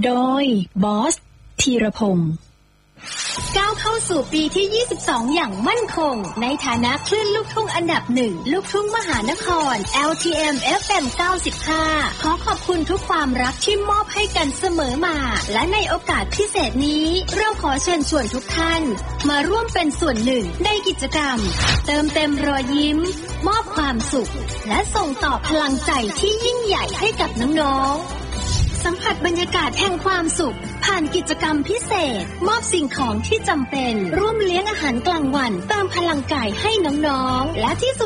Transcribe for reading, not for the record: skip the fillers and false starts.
โดยบอสธีรพงศ์ก้าวเข้าสู่ปีที่ 22 อย่างมั่นคงในฐานะคลื่นลูกทุ่งอันดับหนึ่งลูกทุ่งมหานคร LTM FM 95 ขอขอบคุณทุกความรักที่มอบให้กันเสมอมาและในโอกาสพิเศษนี้เราขอเชิญชวนทุกท่านมาร่วมเป็นส่วนหนึ่งในกิจกรรมเติมเต็มรอยยิ้มมอบความสุขและส่งต่อพลังใจที่ยิ่งใหญ่ให้กับน้องๆสัมผัสบรรยากาศแห่งความสุขผ่านกิจกรรมพิเศษมอบสิ่งของที่จำเป็นร่วมเลี้ยงอาหารกลางวันเติมพลังกายให้น้องๆและที่สุด